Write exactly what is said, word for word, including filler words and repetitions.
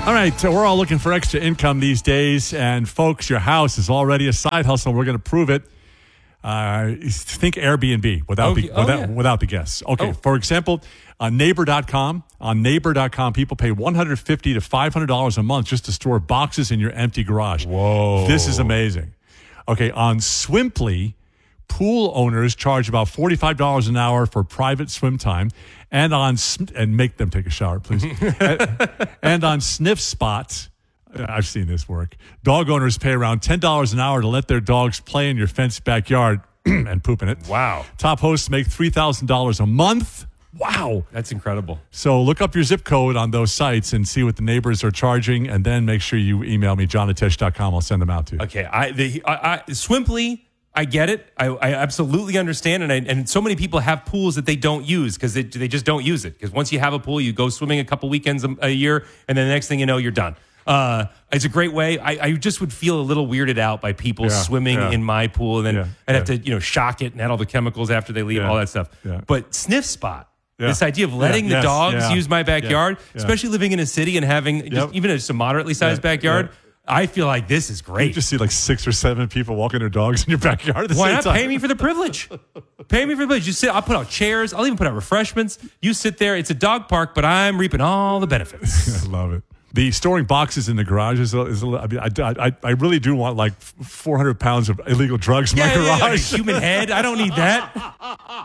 All right, so we're all looking for extra income these days, and folks, your house is already a side hustle. We're going to prove it. Uh, think Airbnb without Okay. the Oh, without, yeah. without the guests. Okay, Oh. for example, on neighbor dot com, on neighbor dot com, people pay one hundred fifty to five hundred dollars a month just to store boxes in your empty garage. Whoa. This is amazing. Okay, on Swimply, pool owners charge about forty-five dollars an hour for private swim time, and on Sn- and make them take a shower, please. and, and on Sniff Spot, I've seen this work. Dog owners pay around ten dollars an hour to let their dogs play in your fenced backyard and poop in it. Wow. Top hosts make three thousand dollars a month. Wow. That's incredible. So look up your zip code on those sites and see what the neighbors are charging, and then make sure you email me, john at tesh dot com. I'll send them out to you. Okay, I, the, I, I Swimply, I get it. I, I absolutely understand, and I, and so many people have pools that they don't use because they they just don't use it. Because once you have a pool, you go swimming a couple weekends a, a year, and then the next thing you know, you're done. Uh, it's a great way. I, I just would feel a little weirded out by people Yeah, swimming yeah. in my pool, and then Yeah, I'd have yeah. to you know shock it and add all the chemicals after they leave, Yeah, all that stuff. yeah. But Sniff Spot. Yeah. This idea of letting Yeah, the yes, dogs yeah, use my backyard, yeah, yeah. especially living in a city and having just Yep. even a, just a moderately sized Yeah, backyard, yeah. I feel like this is great. You just see like six or seven people walking their dogs in your backyard at the Why same not time. pay me for the privilege? Pay me for the privilege. You sit. I'll put out chairs. I'll even put out refreshments. You sit there. It's a dog park, but I'm reaping all the benefits. I love it. The storing boxes in the garage is, a, is a, I mean, I, I, I really do want like four hundred pounds of illegal drugs in yeah, my yeah, garage. like a human head. I don't need that.